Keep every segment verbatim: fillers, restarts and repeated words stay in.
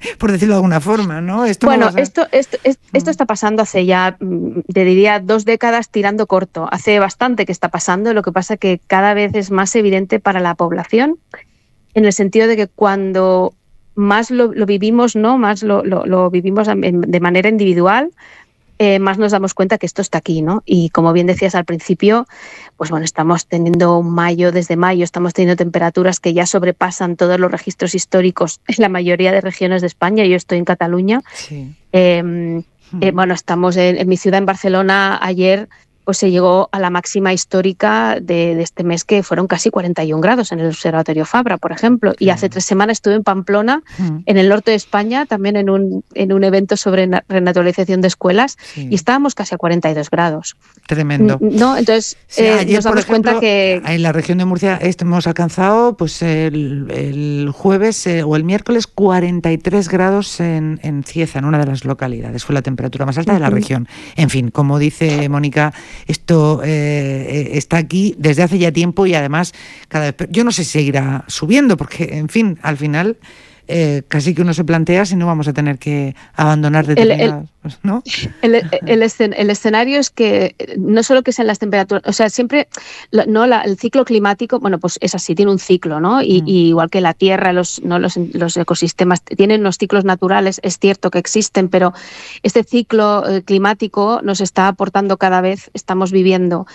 por decirlo de alguna forma, ¿no? Esto bueno, no va a... esto, esto, esto está pasando hace ya, te diría, dos décadas tirando corto. Hace bastante que está pasando, lo que pasa que cada vez es más evidente para la población, en el sentido de que cuando más lo, lo vivimos, ¿no? Más lo, lo, lo vivimos de manera individual, Eh, más nos damos cuenta que esto está aquí, ¿no? Y como bien decías al principio, pues bueno, estamos teniendo un mayo, desde mayo estamos teniendo temperaturas que ya sobrepasan todos los registros históricos en la mayoría de regiones de España. Yo estoy en Cataluña. Sí. Eh, eh, bueno, estamos en, en mi ciudad, en Barcelona, ayer pues se llegó a la máxima histórica de, de este mes, que fueron casi cuarenta y un grados en el Observatorio Fabra, por ejemplo. Y hace tres semanas estuve en Pamplona, Mm. en el norte de España, también en un, en un evento sobre renaturalización de escuelas, Sí. y estábamos casi a cuarenta y dos grados. Tremendo. ¿No? Entonces, Sí, eh, ayer, nos damos por ejemplo, cuenta que... en la región de Murcia esto hemos alcanzado pues el, el jueves eh, o el miércoles cuarenta y tres grados en, en Cieza, en una de las localidades. Fue la temperatura más alta de la Uh-huh. región. En fin, como dice Mónica, esto eh, está aquí desde hace ya tiempo y además cada vez... Yo no sé si seguirá subiendo porque, en fin, al final... Eh, casi que uno se plantea si no vamos a tener que abandonar determinadas, el, el, ¿no? El, el, escen, el escenario es que no solo que sean las temperaturas, o sea, siempre, no, la, el ciclo climático, bueno, pues es así, tiene un ciclo, ¿no? Y, mm. y igual que la Tierra, los, ¿no? los, los ecosistemas tienen unos ciclos naturales, es cierto que existen, pero este ciclo eh, climático nos está aportando cada vez, estamos viviendo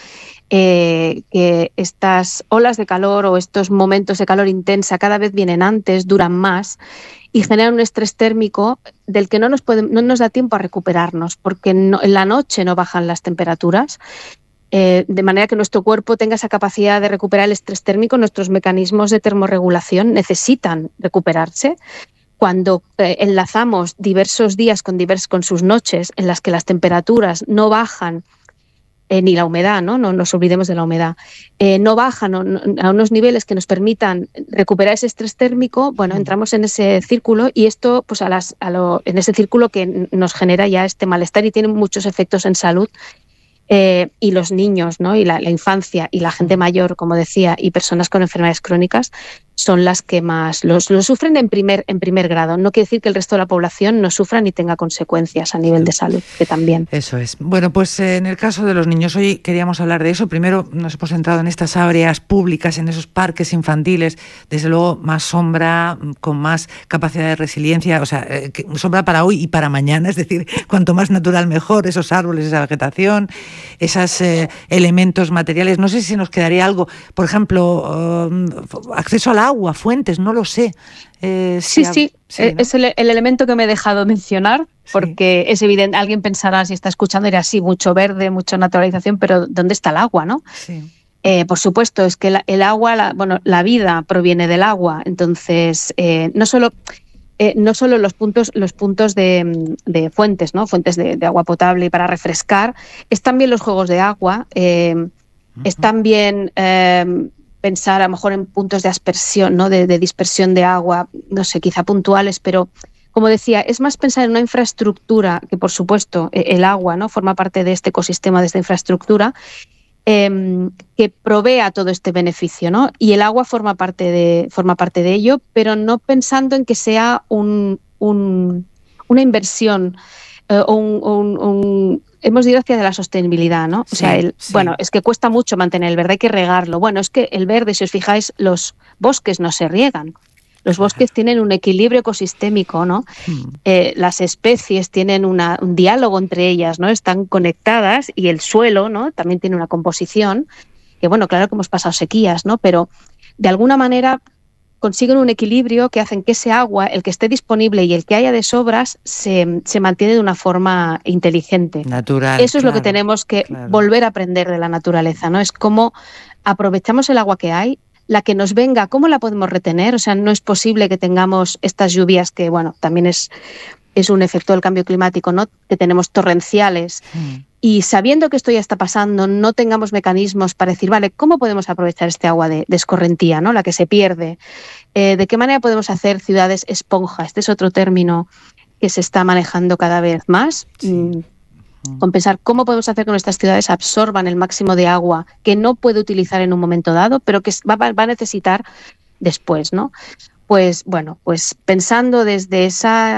Eh, que estas olas de calor o estos momentos de calor intensa cada vez vienen antes, duran más y generan un estrés térmico del que no nos, puede, no nos da tiempo a recuperarnos, porque no, en la noche no bajan las temperaturas, eh, de manera que nuestro cuerpo tenga esa capacidad de recuperar el estrés térmico. Nuestros mecanismos de termorregulación necesitan recuperarse. Cuando eh, enlazamos diversos días con, divers, con sus noches en las que las temperaturas no bajan, Eh, ni la humedad, ¿no? No nos olvidemos de la humedad, eh, no bajan no, no, a unos niveles que nos permitan recuperar ese estrés térmico, bueno, entramos en ese círculo y esto, pues a las, a lo, en ese círculo que nos genera ya este malestar y tiene muchos efectos en salud. Eh, y los niños, ¿no? Y la, la infancia y la gente mayor, como decía, y personas con enfermedades crónicas son las que más los, los sufren en primer, en primer grado. No quiere decir que el resto de la población no sufra ni tenga consecuencias a nivel de salud, que también. Eso es. Bueno, pues eh, en el caso de los niños, hoy queríamos hablar de eso. Primero nos hemos centrado en estas áreas públicas, en esos parques infantiles, desde luego más sombra, con más capacidad de resiliencia, o sea, eh, sombra para hoy y para mañana, es decir, cuanto más natural mejor, esos árboles, esa vegetación, esos eh, elementos materiales. No sé si nos quedaría algo, por ejemplo, uh, acceso al agua, fuentes, no lo sé. Eh, sí, si sí, sí, ¿no? Es el, el elemento que me he dejado mencionar, porque sí. Es evidente, alguien pensará, si está escuchando, dirá, sí, mucho verde, mucha naturalización, pero ¿dónde está el agua, no? Sí. Eh, por supuesto, es que la, el agua, la, bueno, la vida proviene del agua, entonces eh, no solo... Eh, no solo los puntos, los puntos de, de fuentes, ¿no? Fuentes de, de agua potable y para refrescar, es también los juegos de agua, eh, uh-huh. Es también eh, pensar a lo mejor en puntos de aspersión, ¿no? de, de dispersión de agua, no sé, quizá puntuales, pero como decía, es más pensar en una infraestructura, que por supuesto eh, el agua, ¿no? Forma parte de este ecosistema, de esta infraestructura, Eh, que provea todo este beneficio, ¿no? Y el agua forma parte de, forma parte de ello, pero no pensando en que sea un, un, una inversión eh, o un, un, un... Hemos ido hacia la sostenibilidad, ¿no? Sí, o sea, el, sí. bueno, es que cuesta mucho mantener el verde, hay que regarlo. Bueno, es que el verde, si os fijáis, los bosques no se riegan. Los bosques tienen un equilibrio ecosistémico, ¿no? Hmm. Eh, las especies tienen una, un diálogo entre ellas, ¿no? Están conectadas y el suelo, ¿no? También tiene una composición, que bueno, claro que hemos pasado sequías, ¿no? Pero de alguna manera consiguen un equilibrio que hacen que ese agua, el que esté disponible y el que haya de sobras, se, se mantiene de una forma inteligente. Natural. Eso es claro, lo que tenemos que claro. volver a aprender de la naturaleza, ¿no? Es cómo aprovechamos el agua que hay, la que nos venga, ¿cómo la podemos retener? O sea, no es posible que tengamos estas lluvias que, bueno, también es, es un efecto del cambio climático, ¿no? Que tenemos torrenciales. Mm. Y sabiendo que esto ya está pasando, no tengamos mecanismos para decir, vale, ¿cómo podemos aprovechar este agua de, de escorrentía, ¿no? La que se pierde? Eh, ¿De qué manera podemos hacer ciudades esponja? Este es otro término que se está manejando cada vez más. Sí. Mm. Con pensar cómo podemos hacer que nuestras ciudades absorban el máximo de agua que no puede utilizar en un momento dado, pero que va, va a necesitar después, ¿no? Pues bueno, pues pensando desde esa